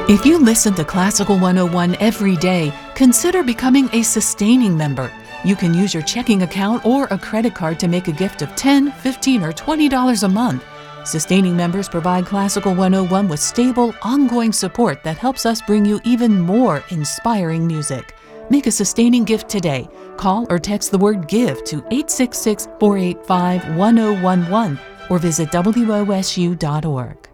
If you listen to Classical 101 every day, consider becoming a sustaining member. You can use your checking account or a credit card to make a gift of $10, $15, or $20 a month. Sustaining members provide Classical 101 with stable, ongoing support that helps us bring you even more inspiring music. Make a sustaining gift today. Call or text the word GIVE to 866-485-1011 or visit WOSU.org.